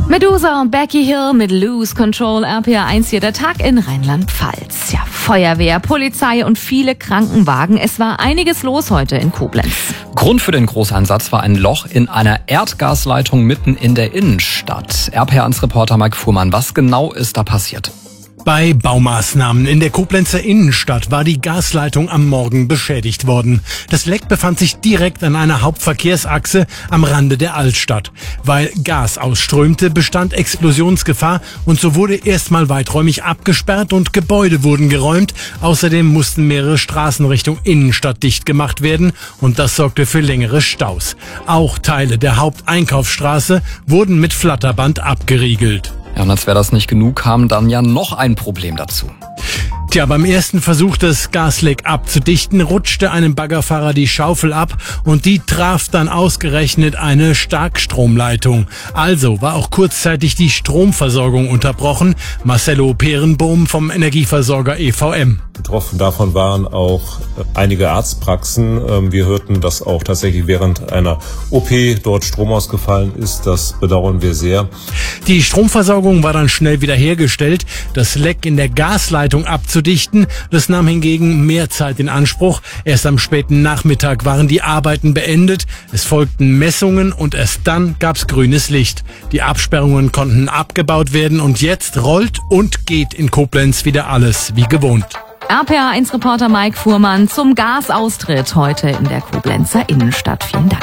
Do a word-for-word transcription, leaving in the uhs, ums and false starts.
Medusa und Becky Hill mit Lose Control, R P R eins hier, der Tag in Rheinland-Pfalz. Ja, Feuerwehr, Polizei und viele Krankenwagen. Es war einiges los heute in Koblenz. Grund für den Großeinsatz war ein Loch in einer Erdgasleitung mitten in der Innenstadt. R P R eins Reporter Mike Fuhrmann, was genau ist da passiert? Bei Baumaßnahmen in der Koblenzer Innenstadt war die Gasleitung am Morgen beschädigt worden. Das Leck befand sich direkt an einer Hauptverkehrsachse am Rande der Altstadt. Weil Gas ausströmte, bestand Explosionsgefahr und so wurde erstmal weiträumig abgesperrt und Gebäude wurden geräumt. Außerdem mussten mehrere Straßen Richtung Innenstadt dicht gemacht werden und das sorgte für längere Staus. Auch Teile der Haupteinkaufsstraße wurden mit Flatterband abgeriegelt. Ja, und als wäre das nicht genug, kam dann ja noch ein Problem dazu. Tja, beim ersten Versuch, das Gasleck abzudichten, rutschte einem Baggerfahrer die Schaufel ab und die traf dann ausgerechnet eine Starkstromleitung. Also war auch kurzzeitig die Stromversorgung unterbrochen. Marcello Perenbohm vom Energieversorger E V M. Betroffen davon waren auch einige Arztpraxen. Wir hörten, dass auch tatsächlich während einer O P dort Strom ausgefallen ist. Das bedauern wir sehr. Die Stromversorgung war dann schnell wiederhergestellt. Das Leck in der Gasleitung abzudichten, das nahm hingegen mehr Zeit in Anspruch. Erst am späten Nachmittag waren die Arbeiten beendet. Es folgten Messungen und erst dann gab's grünes Licht. Die Absperrungen konnten abgebaut werden und jetzt rollt und geht in Koblenz wieder alles wie gewohnt. R P R eins Reporter Mike Fuhrmann zum Gasaustritt heute in der Koblenzer Innenstadt. Vielen Dank.